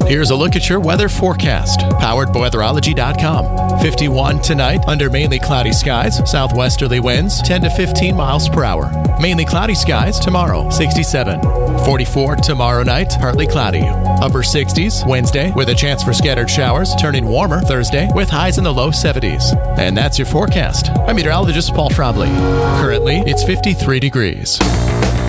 Here's a look at your weather forecast, powered by weatherology.com. 51 tonight, under mainly cloudy skies, southwesterly winds 10 to 15 miles per hour. Mainly cloudy skies tomorrow, 67. 44 tomorrow night, partly cloudy. Upper 60s Wednesday, with a chance for scattered showers, turning warmer Thursday with highs in the low 70s. And that's your forecast. I'm meteorologist Paul Trombley. Currently, it's 53 degrees.